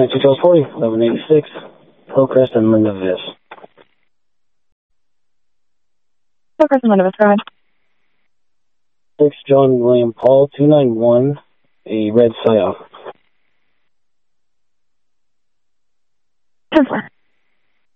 292 Charles 40, 1186, Hillcrest and Linda Viss. Hillcrest and Linda Viss, go ahead. 6 John William Paul, 291, a red Scion. 10-4.